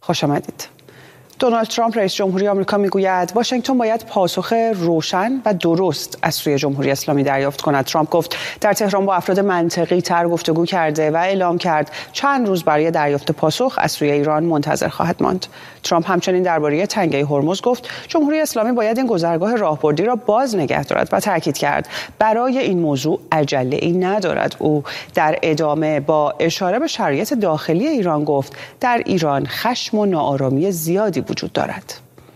خوش آمدید. دونالد ترامپ رئیس جمهوری آمریکا میگوید واشنگتن باید پاسخ روشن و درست از سوی جمهوری اسلامی دریافت کند. ترامپ گفت در تهران با افراد منطقی تر گفتگو کرده و اعلام کرد چند روز برای دریافت پاسخ از سوی ایران منتظر خواهد ماند. ترامپ همچنین درباره تنگه هرمز گفت جمهوری اسلامی باید این گذرگاه راهبردی را باز نگه دارد و تاکید کرد برای این موضوع عجله‌ای ندارد. او در ادامه با اشاره به شرایط داخلی ایران گفت در ایران خشم و ناآرامی زیادی وجود دارد.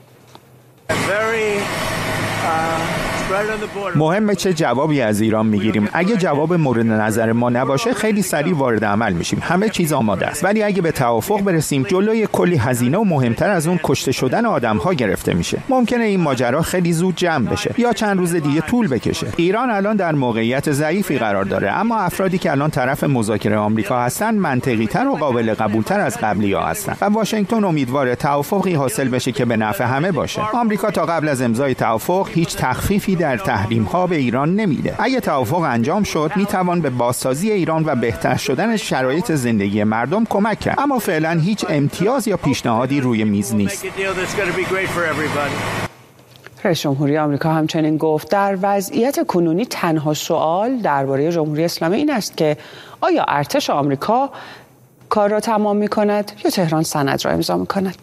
مهمه چه جوابی از ایران میگیریم. اگه جواب مورد نظر ما نباشه خیلی سریع وارد عمل میشیم. همه چیز آماده است. ولی اگه به توافق برسیم جلوی کلی هزینه و مهمتر از اون کشته شدن آدم‌ها گرفته میشه. ممکنه این ماجرا خیلی زود جمع بشه یا چند روز دیگه طول بکشه. ایران الان در موقعیت ضعیفی قرار داره، اما افرادی که الان طرف مذاکره آمریکا هستن منطقی‌تر و قابل قبول‌تر از قبلی‌ها هستن و واشنگتن امیدواره توافقی حاصل بشه که به نفع همه باشه. آمریکا تا قبل از امضای توافق هیچ تخفیفی در تحریم‌ها به ایران نمیده. اگه توافق انجام شد میتوان به بازسازی ایران و بهتر شدن شرایط زندگی مردم کمک کرد، اما فعلا هیچ امتیاز یا پیشنهادی روی میز نیست. رئیس جمهوری آمریکا همچنین گفت در وضعیت کنونی تنها سوال درباره جمهوری اسلامی این است که آیا ارتش آمریکا کار را تمام می‌کند یا تهران سند را امضا می‌کند.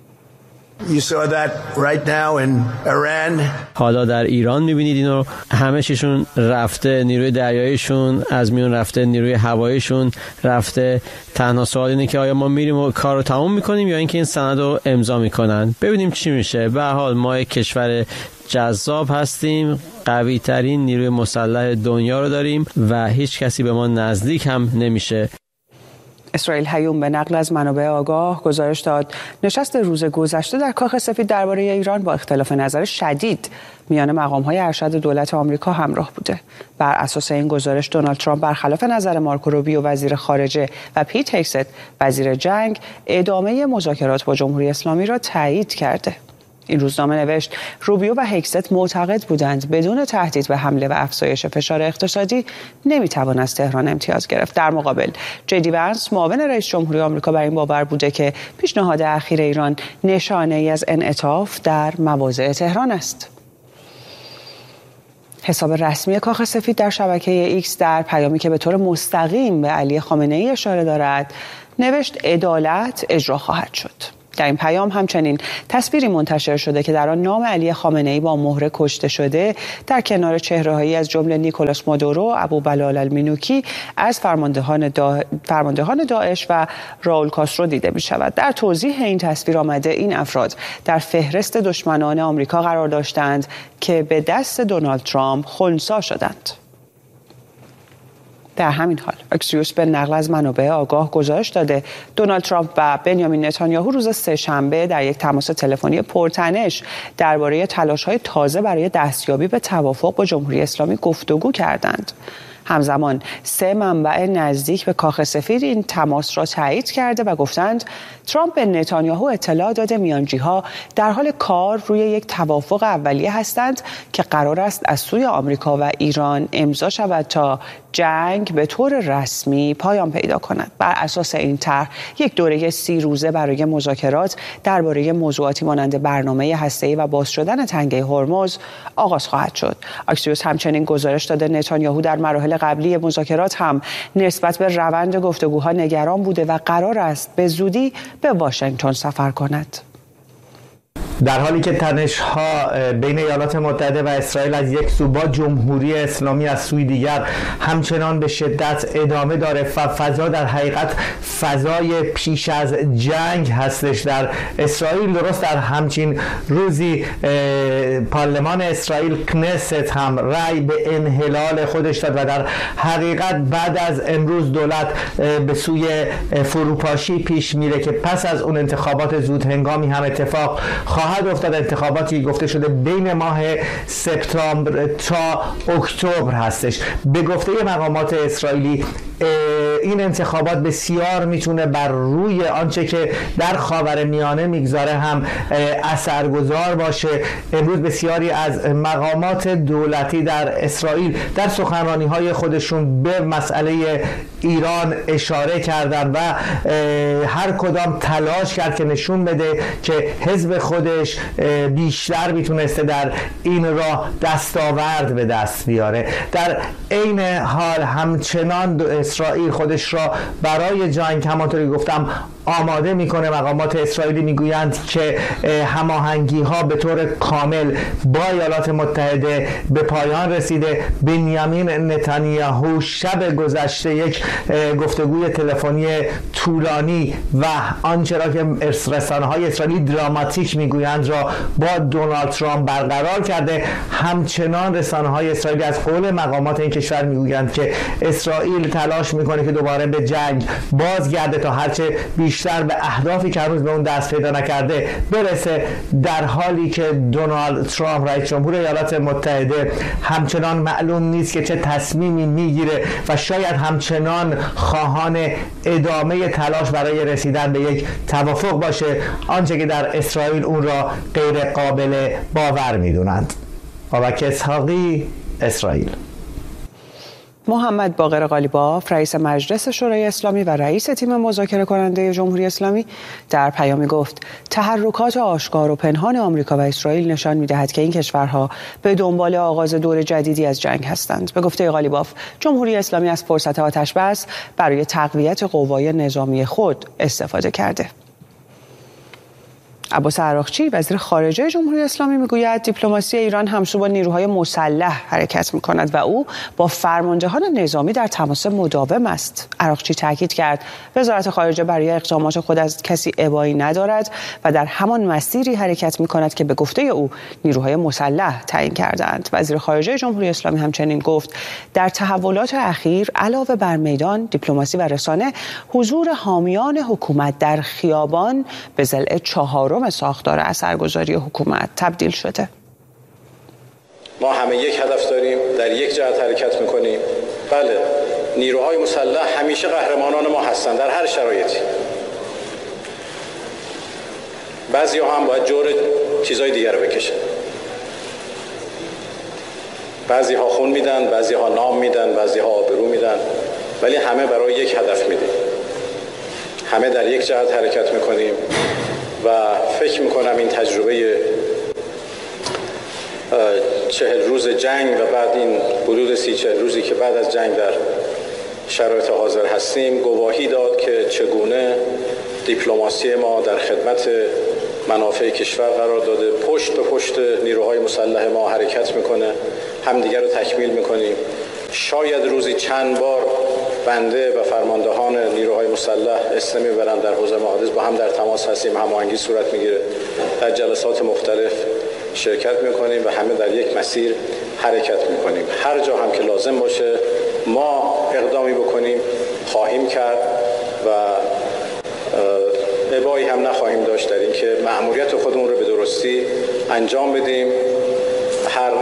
حالا در ایران می‌بینید اینو، همه چیشون رفته، نیروی دریاییشون از میون رفته، نیروی هواییشون رفته. تنها سوال اینه که آیا ما میریم و کار رو تمام می‌کنیم یا اینکه این سند رو امضا می‌کنن. ببینیم چی میشه. به هر حال ما یک کشور جذاب هستیم، قوی ترین نیروی مسلح دنیا رو داریم و هیچ کسی به ما نزدیک هم نمیشه. اسرائیل هیوم به نقل از منابع آگاه گزارش داد نشست روز گذشته در کاخ سفید درباره ایران با اختلاف نظر شدید میان مقام‌های ارشد دولت آمریکا همراه بوده. بر اساس این گزارش دونالد ترامپ برخلاف نظر مارکو روبیو وزیر خارجه و پیت هگست وزیر جنگ ادامه مذاکرات با جمهوری اسلامی را تایید کرده. این روزنامه نوشت روبیو و هگست معتقد بودند بدون تهدید به حمله و افزایش فشار اقتصادی نمیتوان از تهران امتیاز گرفت. در مقابل جدی وانس معاون رئیس جمهوری آمریکا بر این باور بوده که پیشنهاد اخیر ایران نشانه ای از انعطاف در مواضع تهران است. حساب رسمی کاخ سفید در شبکه ایکس در پیامی که به طور مستقیم به علی خامنه ای اشاره دارد نوشت عدالت اجرا خواهد شد. در این پیام همچنین تصویری منتشر شده که در آن نام علی خامنه ای با مهره کشته شده در کنار چهره‌هایی از جمله نیکولاس مادورو، ابو بلال المنوکی از فرماندهان داعش و راول کاسترو دیده می شود. در توضیح این تصویر آمده این افراد در فهرست دشمنان آمریکا قرار داشتند که به دست دونالد ترامپ خنثی شدند. در همین حال اکسیوس به نقل از منابع آگاه گزارش داده دونالد ترامپ و بنیامین نتانیاهو روز سه‌شنبه در یک تماس تلفنی پرتنش درباره تلاش‌های تازه برای دستیابی به توافق با جمهوری اسلامی گفتگو کردند. همزمان 3 منبع نزدیک به کاخ سفید این تماس را تایید کرده و گفتند ترامپ به نتانیاهو اطلاع داده میانجی‌ها در حال کار روی یک توافق اولیه هستند که قرار است از سوی آمریکا و ایران امضا شود تا جنگ به طور رسمی پایان پیدا کند. بر اساس این طرح یک دوره 30 روزه برای مذاکرات درباره موضوعاتی مانند برنامه هسته‌ای و باز شدن تنگه هرمز آغاز خواهد شد. اکسیوس همچنین گزارش داده نتانیاهو در مراحل قبلی مذاکرات هم نسبت به روند گفتگوها نگران بوده و قرار است به زودی به واشنگتن سفر کند. در حالی که تنش‌ها بین ایالات متحده و اسرائیل از یک سو با جمهوری اسلامی از سوی دیگر همچنان به شدت ادامه داره و فضا در حقیقت فضای پیش از جنگ هستش در اسرائیل. درست در همچین روزی پارلمان اسرائیل کنست هم رأی به انحلال خودش داد و در حقیقت بعد از امروز دولت به سوی فروپاشی پیش میره که پس از اون انتخابات زود هنگامی هم اتفاق خواهد افتاد. انتخاباتی گفته شده بین ماه سپتامبر تا اکتبر هستش. به گفته مقامات اسرائیلی این انتخابات بسیار میتونه بر روی آنچه که در خاورمیانه میگذاره هم اثرگذار باشه. امروز بسیاری از مقامات دولتی در اسرائیل در سخنرانی‌های خودشون به مسئله ایران اشاره کردن و هر کدام تلاش کرد که نشون بده که حزب خودش بیشتر میتونسته در این راه دستاورد به دست بیاره. در عین حال همچنان اسرائیل خودش را برای جنگ همانطوری گفتم آماده میکنه. مقامات اسرائیلی میگویند که هماهنگی ها به طور کامل با ایالات متحده به پایان رسیده. بنیامین نتانیاهو شب گذشته یک گفتگوی تلفنی طولانی و آنچه را که رسانه‌های اسرائیلی دراماتیک میگویند را با دونالد ترامپ برقرار کرده. همچنان رسانه‌های اسرائیلی از قول مقامات این کشور میگویند که اسرائیل تلاش میکنه که دوباره به جنگ بازگرده تا هرچه بیشتر به اهدافی که هنوز به اون دست پیدا نکرده برسه، در حالی که دونالد ترامپ رئیس جمهور ایالات متحده همچنان معلوم نیست که چه تصمیمی میگیره و شاید همچنان خواهان ادامه تلاش برای رسیدن به یک توافق باشه، آنچه که در اسرائیل اون را غیر قابل باور میدونند. بابک اسحاقی، اسرائیل. محمد باقر قالیباف رئیس مجلس شورای اسلامی و رئیس تیم مذاکره کننده جمهوری اسلامی در پیامی گفت تحرکات آشکار و پنهان آمریکا و اسرائیل نشان می‌دهد که این کشورها به دنبال آغاز دور جدیدی از جنگ هستند. به گفته قالیباف جمهوری اسلامی از فرصت آتش‌بس برای تقویت قوای نظامی خود استفاده کرده. عباس عراقچی وزیر خارجه جمهوری اسلامی میگوید دیپلماسی ایران همسو با نیروهای مسلح حرکت میکند و او با فرماندهان نظامی در تماس مداوم است. عراقچی تاکید کرد وزارت خارجه برای اقدامات خود از کسی ابایی ندارد و در همان مسیری حرکت میکند که به گفته او نیروهای مسلح تعیین کردند. وزیر خارجه جمهوری اسلامی همچنین گفت در تحولات اخیر علاوه بر میدان، دیپلماسی و رسانه، حضور حامیان حکومت در خیابان به ضلع 4 ساختار اثرگذاری حکومت تبدیل شده. ما همه یک هدف داریم، در یک جهت حرکت میکنیم. بله، نیروهای مسلح همیشه قهرمانان ما هستند در هر شرایطی. بعضی‌ها هم باید جور چیزای دیگر رو بکشن. بعضی‌ها خون میدن، بعضی‌ها نام میدن، بعضی‌ها آبرو میدن، ولی همه برای یک هدف میدیم. همه در یک جهت حرکت میکنیم و فکر میکنم این تجربه 40 روز جنگ و بعد این حدود 30-40 روزی که بعد از جنگ در شرایط حاضر هستیم گواهی داد که چگونه دیپلماسی ما در خدمت منافع کشور قرار داده، پشت به پشت نیروهای مسلح ما حرکت میکنه، همدیگر رو تکمیل میکنیم. شاید روزی چند بار بنده و فرماندهان نیروهای مسلح اسلامی برن در حوزه محادث با هم در تماس هستیم، هماهنگی صورت میگیره، در جلسات مختلف شرکت میکنیم و همه در یک مسیر حرکت میکنیم. هر جا هم که لازم باشه ما اقدامی بکنیم خواهیم کرد و ابایی هم نخواهیم داشت در اینکه مأموریت خودمون رو به درستی انجام بدیم. هر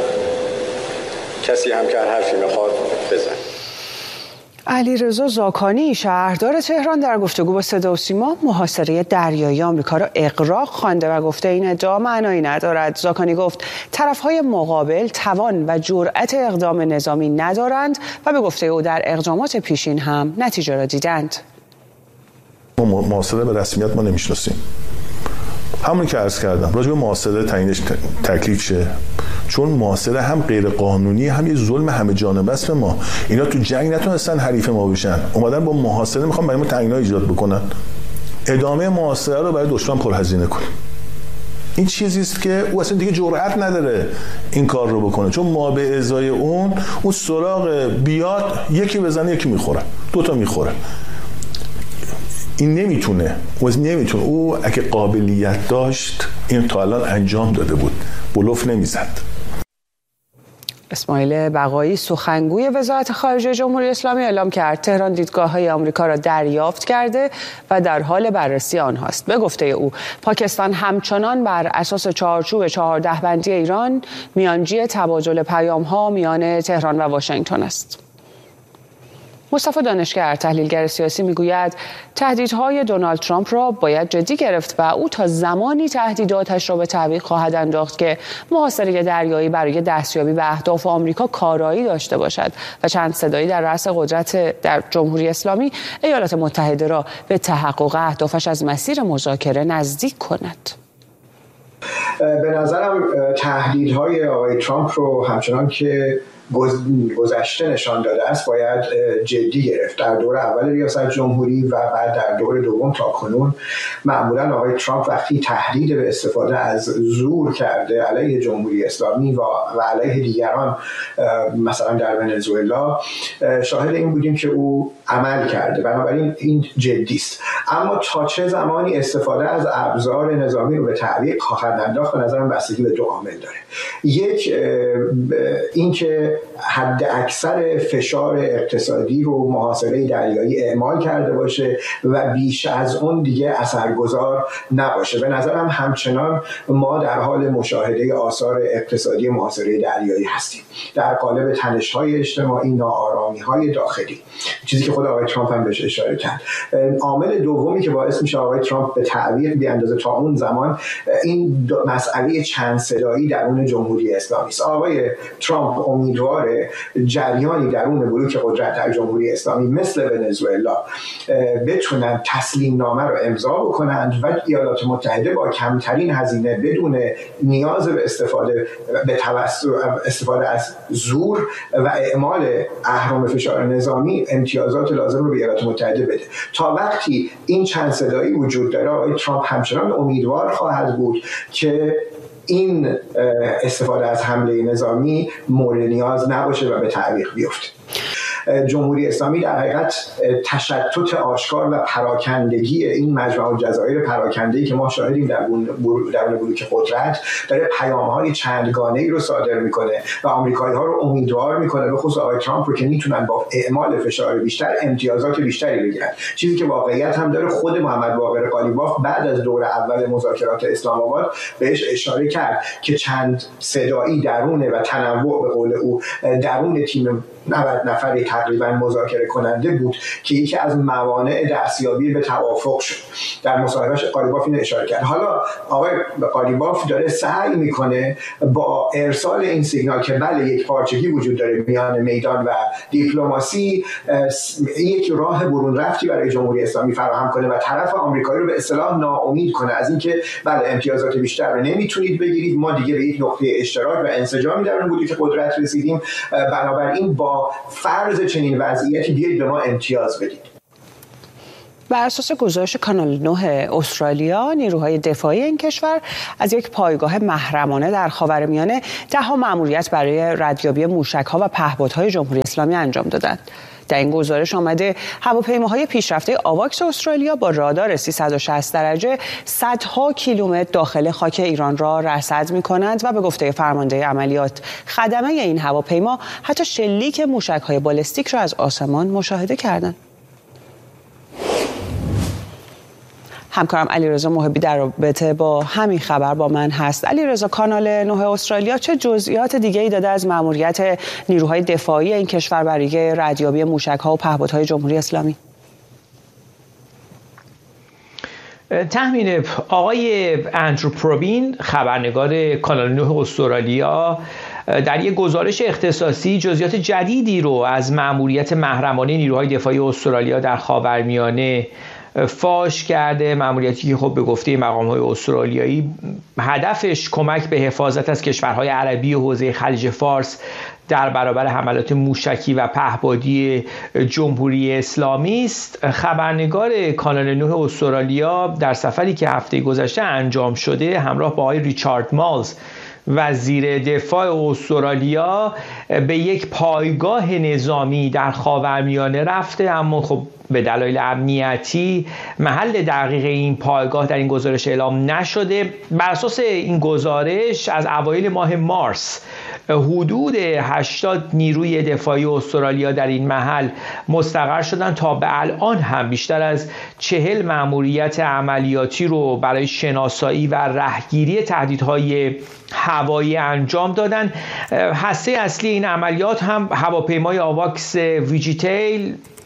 کسی هم که هر حرفی میخواد بزن. علیرضا زاکانی شهردار تهران در گفتگو با صدا و سیما محاصره دریایی آمریکا را اغراق خوانده و گفته این ادعا معنایی ندارد. زاکانی گفت طرفهای مقابل توان و جرأت اقدام نظامی ندارند و به گفته او در اقدامات پیشین هم نتیجه را دیدند. محاصره به رسمیت ما نمیشناسیم. همون که عرض کردم راجع به محاصره تعیینش تکلیف شه، چون محاصره هم غیر قانونی هم یه ظلم همه جانبه است به ما. اینا تو جنگ نتونستن حریف ما بشن، اومدن با محاصره میخوان برای ما تنگنا ایجاد بکنن. ادامه محاصره رو برای دشمن پرهزینه کنیم. این چیزی است که او اصلا دیگه جرأت نداره این کار رو بکنه، چون ما به ازای اون سراغ بیاد یکی بزنه یکی میخوره، دوتا میخوره. این نمیتونه. او اگه قابلیت داشت این تا الان انجام داده بود، بلوف نمیزد. اسماعیل بقایی سخنگوی وزارت خارجه جمهوری اسلامی اعلام کرد تهران دیدگاه‌های آمریکا را دریافت کرده و در حال بررسی آنهاست. به گفته او پاکستان همچنان بر اساس چارچوب 14 بندی ایران میانجی تبادل پیام‌ها میان تهران و واشنگتن است. مصطفی دانشگر تحلیلگر سیاسی میگوید تهدیدهای دونالد ترامپ را باید جدی گرفت و او تا زمانی تهدیداتش را به تعویق خواهد انداخت که محاصره دریایی برای دستیابی به اهداف آمریکا کارایی داشته باشد و چند صدایی در رأس قدرت در جمهوری اسلامی ایالات متحده را به تحقق اهدافش از مسیر مذاکره نزدیک کند. به نظرم تهدیدهای آقای ترامپ رو همچنان که گذشته نشان داده است باید جدی گرفت. در دور اول ریاست جمهوری و بعد در دور دوم تا کنون معمولا آقای ترامپ وقتی تهدید به استفاده از زور کرده علیه جمهوری اسلامی و علیه دیگران، مثلا در ونزوئلا، شاهد این بودیم که او عمل کرده. بنابراین این جدی است. اما تا چه زمانی استفاده از ابزار نظامی رو به تعویق خواهد انداخت به نظرم بستگی به دو عامل داره. یک، اینکه حد اکثر فشار اقتصادی رو محاصره دریایی اعمال کرده باشه و بیش از اون دیگه اثرگذار نباشه. به نظرم همچنان ما در حال مشاهده آثار اقتصادی محاصره دریایی هستیم در قالب تنش‌های اجتماعی، ناآرامی‌های داخلی، چیزی که خود آقای ترامپ هم بهش اشاره کرد. عامل دومی که باعث میشه آقای ترامپ به تعویق بیاندازه تا اون زمان این مسئله چند صدایی درون جمهوری اسلامی است. آقای ترامپ امیدوار جریانی درون بلوک قدرت در جمهوری اسلامی مثل ونزوئلا بتونن تسلیم نامه رو امضا بکنند و ایالات متحده با کمترین هزینه بدون نیاز به استفاده از زور و اعمال اهرم فشار نظامی امتیازات لازم رو به ایالات متحده بده. تا وقتی این چند صدایی وجود داره آقای ترامپ همچنان امیدوار خواهد بود که این استفاده از حمله نظامی مورد نیاز نباشه و به تعویق بیفته. جمهوری اسلامی در حقیقت تشتت آشکار و پراکندگی این مجمع الجزایر پراکنده‌ای که ما شاهدیم در بلوک قدرت داره پیام‌های چندگانه‌ای رو صادر میکنه و آمریکایی‌ها رو امیدوار میکنه، به خصوص آقای ترامپ رو، که میتونن با اعمال فشار بیشتر امتیازات بیشتری بگیرن. چیزی که واقعیت هم داره. خود محمد باقر قالیباف بعد از دور اول مذاکرات اسلام آباد بهش اشاره کرد که چند صدایی درونه و تنوع به قول او درون تیم 90 نفری تقریبا مذاکره کننده بود که یکی از موانع دستیابی به توافق شد. در مصاحبهش قالیباف اینو اشاره کرد. حالا آقای قالیباف داره سعی میکنه با ارسال این سیگنال که بله یک پارچگی وجود داره میان میدان و دیپلماسی، یک راه برون رفتی برای جمهوری اسلامی فراهم کنه و طرف آمریکایی رو به اصطلاح ناامید کنه از اینکه بله امتیازات بیشتر رو نمیتونید بگیرید، ما دیگه به یک نقطه اشتراک و انسجامی در اون بودی که قدرت رسیدیم، بنابراین با فرض چنین وضعیتی بیایید به ما امتیاز بدید. بر اساس گزارش کانال 9 استرالیا، نیروهای دفاعی این کشور از یک پایگاه محرمانه در خاورمیانه 10 مأموریت برای ردیابی موشک‌ها و پهپادهای جمهوری اسلامی انجام دادند. در این گزارش آمده هواپیماهای پیشرفته آواکس استرالیا با رادار 360 درجه صدها کیلومتر داخل خاک ایران را رصد می‌کنند و به گفته فرمانده عملیات خدمه این هواپیما حتی شلیک موشک‌های بالستیک را از آسمان مشاهده کردند. همکارم علیرضا محبی در رابطه با همین خبر با من هست. علیرضا، کانال 9 استرالیا چه جزئیات دیگه‌ای داده از مأموریت نیروهای دفاعی این کشور برای ردیابی موشک‌ها و پهپادهای جمهوری اسلامی؟ تحمیل آقای اندرو پروبین، خبرنگار کانال 9 استرالیا، در یک گزارش اختصاصی جزئیات جدیدی رو از مأموریت محرمانه نیروهای دفاعی استرالیا در خاورمیانه فاش کرده. مأموریتی که خب به گفته مقام‌های استرالیایی هدفش کمک به حفاظت از کشورهای عربی و حوزه خلیج فارس در برابر حملات موشکی و پهپادی جمهوری اسلامی است. خبرنگار کانال 9 استرالیا در سفری که هفته گذشته انجام شده همراه با آقای ریچارد مالز، وزیر دفاع استرالیا، به یک پایگاه نظامی در خاورمیانه رفته، اما خب به دلایل امنیتی محل دقیق این پایگاه در این گزارش اعلام نشده. بر اساس این گزارش از اوایل ماه مارس حدود 80 نیروی دفاعی استرالیا در این محل مستقر شدن. تا به الان هم بیشتر از 40 مأموریت عملیاتی رو برای شناسایی و رهگیری تهدیدهای هوایی انجام دادن. هسته اصلی این عملیات هم هواپیمای آواکس ویجیتیل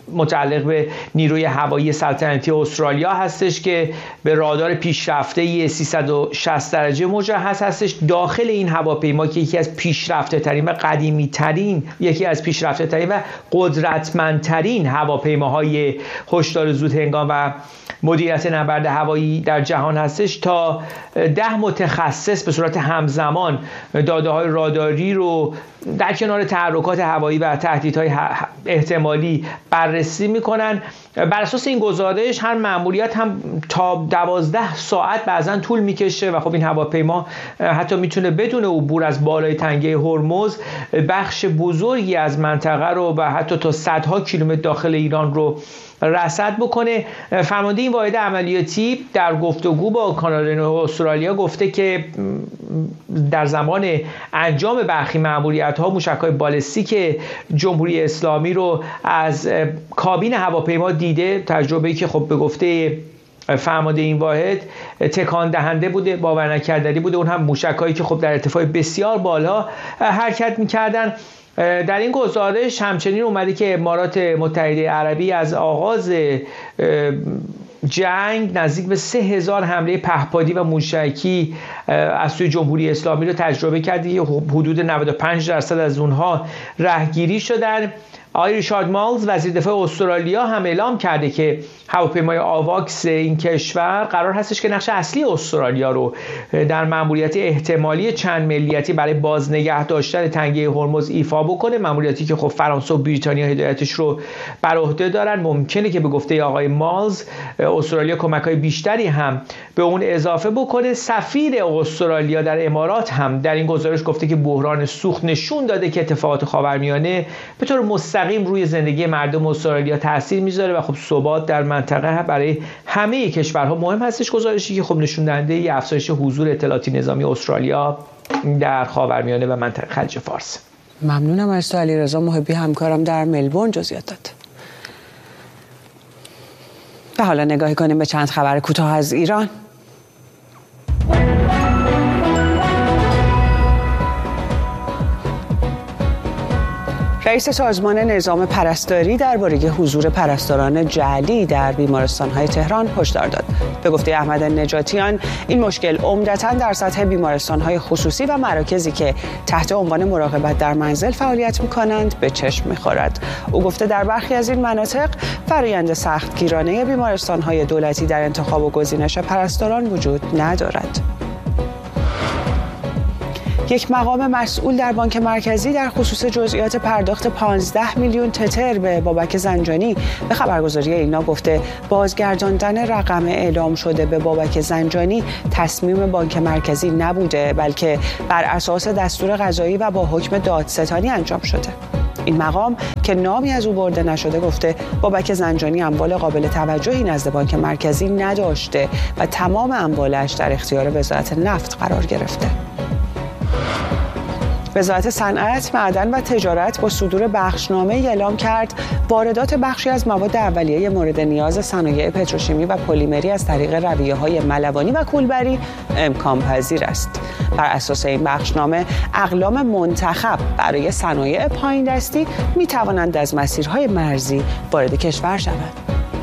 متعلق به نیروی هوایی سلطنتی استرالیا هستش که به رادار پیشرفته 360 درجه مجهز هستش. داخل این هواپیما که یکی از پیشرفته ترین و قدیمی ترین، یکی از پیشرفته ترین و قدرتمندترین هواپیماهای هشدار زود هنگام و مدیریت نبرد هوایی در جهان هستش، تا 10 متخصص به صورت همزمان داده‌های راداری رو در کنار تحرکات هوایی و تهدیدهای احتمالی بررسی میکنن. بر اساس این گزارش هر مأموریت هم تا 12 ساعت بعضا طول میکشه و خب این هواپیما حتی میتونه بدون عبور از بالای تنگه هرمز بخش بزرگی از منطقه رو و حتی تا صدها کیلومتر داخل ایران رو رصد بکنه. فرمانده این واحد عملیاتی در گفتگو با کانال 9 استرالیا گفته که در زمان انجام برخی مأموریت‌ها موشک‌های بالستیک جمهوری اسلامی رو از کابین هواپیما دیده. تجربه‌ای که خب به گفته فرمانده این واحد تکان دهنده بوده، باور نکردنی بوده. اون هم موشک‌هایی که خب در ارتفاع بسیار بالا حرکت می‌کردن. در این گزارش همچنین اومده که امارات متحده عربی از آغاز جنگ نزدیک به 3000 حمله پهپادی و موشکی از سوی جمهوری اسلامی رو تجربه کرده که حدود 95% از اونها رهگیری شدن. آقای ریچارد مالز وزیر دفاع استرالیا هم اعلام کرده که هواپیمای آواکس این کشور قرار هستش که نقش اصلی استرالیا رو در مأموریت احتمالی چند ملیتی برای بازنگه داشتن تنگه هرمز ایفا بکنه. مأموریتی که خب فرانسه و بریتانیا هدایتش رو بر عهده دارن. ممکنه که به گفته آقای مالز استرالیا کمک‌های بیشتری هم به اون اضافه بکنه. سفیر استرالیا در امارات هم در این گزارش گفته که بحران سوخت نشون داده که اتفاقات خاورمیانه به طور مستقیم روی زندگی مردم استرالیا تاثیر میذاره و خب ثبات در منطقه برای همه کشورها مهم هستش. گزارشی که خب نشون دهنده افزایش حضور اطلاعاتی نظامی استرالیا در خاورمیانه و منطقه خلیج فارس. ممنونم از تو علیرضا محبی، همکارم در ملبورن جزئیات داد. و حالا نگاهی کنیم به چند خبر کوتاه از ایران. رئیس سازمان نظام پرستاری درباره حضور پرستاران جعلی در بیمارستان‌های تهران هشدار داد. به گفته احمد نجاتیان این مشکل عمدتاً در سطح بیمارستان‌های خصوصی و مراکزی که تحت عنوان مراقبت در منزل فعالیت می‌کنند به چشم می‌خورد. او گفته در برخی از این مناطق فرآیند سختگیرانه بیمارستان‌های دولتی در انتخاب و گزینش پرستاران وجود ندارد. یک مقام مسئول در بانک مرکزی در خصوص جزئیات پرداخت 15 میلیون تتر به بابک زنجانی به خبرگزاری اینا گفته بازگرداندن رقم اعلام شده به بابک زنجانی تصمیم بانک مرکزی نبوده، بلکه بر اساس دستور قضایی و با حکم دادستانی انجام شده. این مقام که نامی از او برده نشده گفته بابک زنجانی اموال قابل توجهی نزد بانک مرکزی نداشته و تمام اموالش در اختیار وزارت نفت قرار گرفته. وزارت صنعت، معدن و تجارت با صدور بخشنامه اعلام کرد واردات بخشی از مواد اولیه مورد نیاز صنایع پتروشیمی و پلیمری از طریق رویه‌های ملوانی و کولبری امکان پذیر است. بر اساس این بخشنامه اقلام منتخب برای صنایع پایین دستی می توانند از مسیرهای مرزی وارد کشور شوند.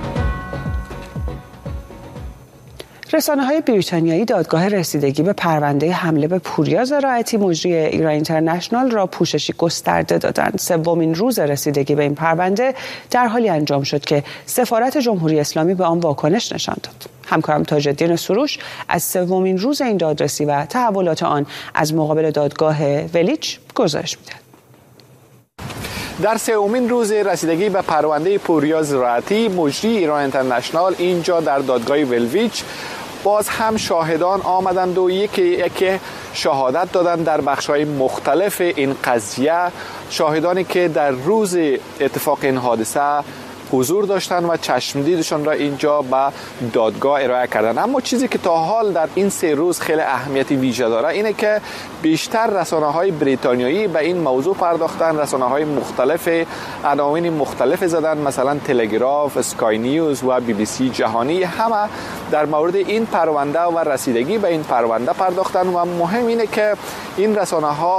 رسانه‌های بریتانیایی دادگاه رسیدگی به پرونده حمله به پوریا زراعتی مجری ایران اینترنشنال را پوششی گسترده دادند. سومین روز رسیدگی به این پرونده در حالی انجام شد که سفارت جمهوری اسلامی به آن واکنش نشان داد. همکارم تاج‌الدین سروش از سومین روز این دادرسی و تحولات آن از مقابل دادگاه ولیچ گزارش می‌دهد. در سومین روز رسیدگی به پرونده پوریا زراعتی مجری ایران اینترنشنال اینجا در دادگاه ولویچ باز هم شاهدان آمدند و یکی شهادت دادند در بخش‌های مختلف این قضیه. شاهدانی که در روز اتفاق این حادثه حضور داشتن و چشمدیدشان را اینجا به دادگاه ارائه کردن. اما چیزی که تا حال در این 3 روز خیلی اهمیتی ویژه داره اینه که بیشتر رسانه‌های بریتانیایی به این موضوع پرداختن. رسانه‌های مختلف عناوین مختلف زدن، مثلا تلگراف، اسکای نیوز و BBC جهانی، همه در مورد این پرونده و رسیدگی به این پرونده پرداختن و مهم اینه که این رسانه‌ها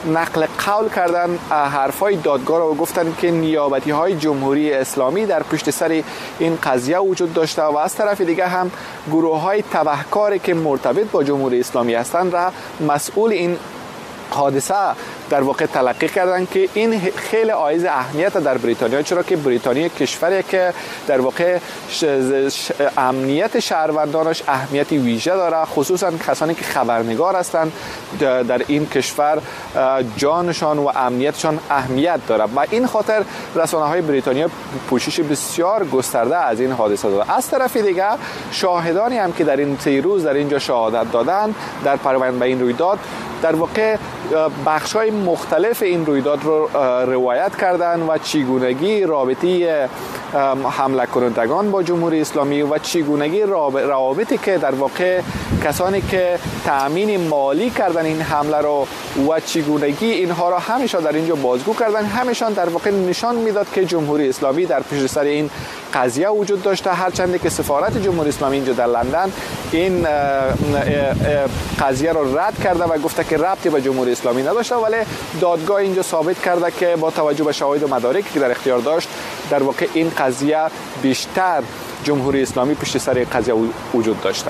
نقل قول کردن حرفای دادگاه را و گفتن که نیابتی‌های جمهوری اسلامی در پشت سر این قضیه وجود داشته و از طرف دیگه هم گروه‌های تبهکاری که مرتبط با جمهوری اسلامی هستند را مسئول این حادثه در واقع تلقی کردن که این خیلی عایز اهمیت در بریتانیا، چرا که بریتانیا کشوری که در واقع امنیت شهروندانش اهمیتی ویژه داره، خصوصا کسانی که خبرنگار هستند در این کشور جانشان و امنیتشان اهمیت داره و این خاطر رسانه‌های بریتانیا پوشش بسیار گسترده از این حادثه داده. از طرف دیگه شاهدانی هم که در این 3 روز در اینجا شهادت دادن در پیوند به این رویداد در واقع بخش‌های مختلف این رویداد رو روایت کردن و چگونگی رابطه حمله کنندگان با جمهوری اسلامی و چگونگی روابطی که در واقع کسانی که تأمین مالی کردن این حمله رو و چگونگی اینها را همیشه در اینجا بازگو کردن، همیشان در واقع نشان میداد که جمهوری اسلامی در پشت سر این قضیه وجود داشته، هرچند که سفارت جمهوری اسلامی اینجا در لندن این قضیه رو رد کرده و گفته که ربطی به جمهوری اسلامی نداشته، ولی دادگاه اینجا ثابت کرده که با توجه به شواهد و مدارکی که در اختیار داشت در واقع این قضیه بیشتر جمهوری اسلامی پشت سر قضیه وجود داشته.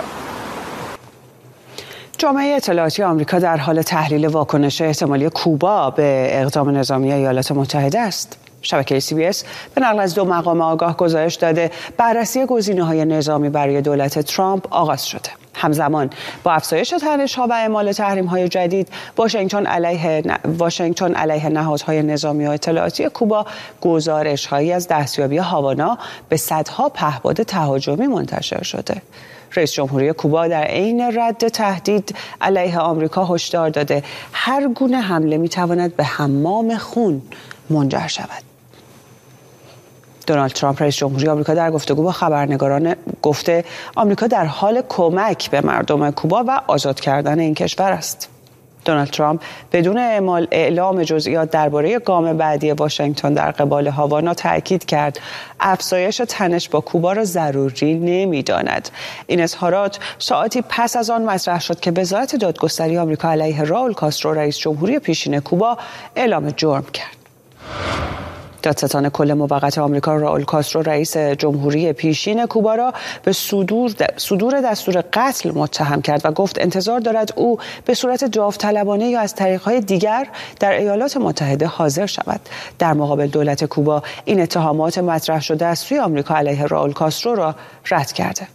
جامعه اطلاعاتی آمریکا در حال تحلیل واکنش احتمالی کوبا به اقدام نظامی ایالات متحده است. شبکه CBS به نقل از 2 مقام آگاه گزارش داده بررسی گزینه‌های نظامی برای دولت ترامپ آغاز شده. همزمان با افزایش تنش‌ها و اعمال تحریم‌های جدید، واشنگتن علیه نهادهای نظامی و اطلاعاتی کوبا گزارش‌هایی از دستیابی هاوانا به صدها پهپاد تهاجمی منتشر شده. رئیس جمهوری کوبا در عین رد تهدید علیه آمریکا هشدار داده هر گونه حمله می‌تواند به حمام خون منجر شود. دونالد ترامپ رئیس جمهوری آمریکا در گفتگو با خبرنگاران گفته آمریکا در حال کمک به مردم کوبا و آزاد کردن این کشور است. دونالد ترامپ بدون اعلام جزئیات درباره گام بعدی واشنگتن در قبال هاوانا تاکید کرد افزایش تنش با کوبا را ضروری نمی‌داند. این اظهارات ساعتی پس از آن مطرح شد که وزارت دادگستری آمریکا علیه راول کاسترو رئیس جمهوری پیشین کوبا اعلام جرم کرد. دادستان کل موقت آمریکا راول کاسترو رئیس جمهوری پیشین کوبا را به صدور دستور قتل متهم کرد و گفت انتظار دارد او به صورت داوطلبانه یا از طریق‌های دیگر در ایالات متحده حاضر شود. در مقابل دولت کوبا این اتهامات مطرح شده از سوی آمریکا علیه راول کاسترو را رد کرده.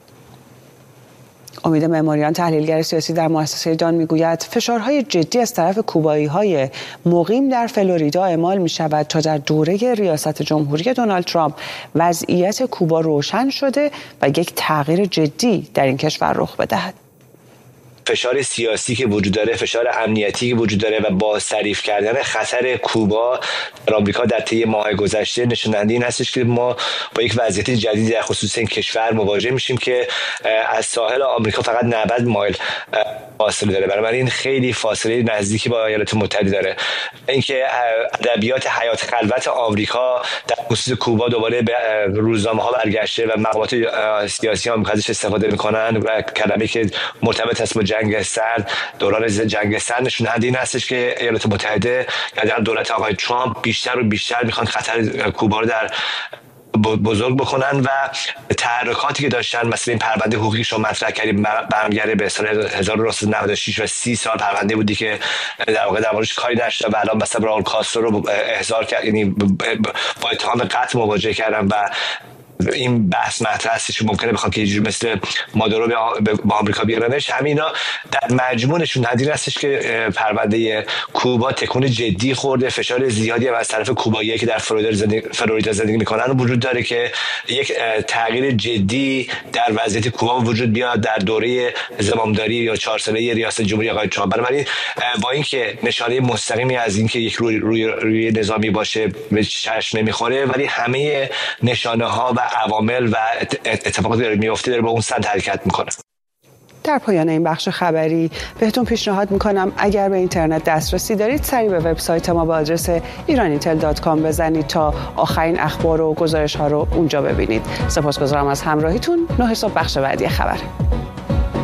امید معماریان تحلیلگر سیاسی در مؤسسه دان میگوید فشارهای جدی از طرف کوبایی‌های مقیم در فلوریدا اعمال می‌شود تا در دوره ریاست جمهوری دونالد ترامپ وضعیت کوبا روشن شده و یک تغییر جدی در این کشور رخ بدهد. فشار سیاسی که وجود داره، فشار امنیتی که وجود داره و با تعریف کردن خطر کوبا در آمریکا در طی ماه گذشته نشاننده این هستش که ما با یک وضعیت جدیدی در خصوص این کشور مواجه میشیم که از ساحل آمریکا فقط 90 مایل فاصله داره. بنابراین خیلی فاصله نزدیکی با ایالات متحده داره. اینکه ادبیات حیات خلوت آمریکا در خصوص کوبا دوباره به روزنامه‌ها برگشته و مقامات سیاسی آمریکا ازش استفاده میکنن و کلمه‌ای که مرتبط است با جنگ سرد، دوران جنگ سرد، نشوننده این هستش که ایالات متحده یا دولت آقای ترامپ بیشتر و بیشتر میخوان خطر کوبا رو در بزرگ بکنن و تحرکاتی که داشتن، مثلا این پرونده حقوقی شما مطرح کردیم برمیگرده به سال 1996 و 30 سال پرونده بودی که در واقع در موردش کاری نشده و الان مثلا راول کاسترو رو احضار کرد، یعنی با اتهام قتل مواجه کردن و این بحث مطرح است که ممکنه بخوان که یه مثل مادورو با آمریکا بیارنش. همینا در مجموعشون نظیر هستش که پرونده کوبا تکون جدی خورده، فشار زیادی از طرف کوبایی‌ها که در فلوریدا زندگی میکنن وجود داره که یک تغییر جدی در وضعیت کوبا وجود بیاد در دوره زمامداری یا 4 ساله ریاست جمهوری آقای ترامپ. بنابراین با اینکه نشانه مستقیمی از اینکه یک روی نظامی باشه به چشم نمیخوره، ولی همه نشانه‌ها و عوامل و اتفاقاتی داره میفته داره با اون سمت حرکت میکنه. در پایان این بخش خبری بهتون پیشنهاد میکنم اگر به اینترنت دسترسی دارید سری به وبسایت ما با آدرس iranitel.com بزنید تا آخرین اخبار و گزارش ها رو اونجا ببینید. سپاسگزارم از همراهیتون. 9 صبح بخش بعدی خبر.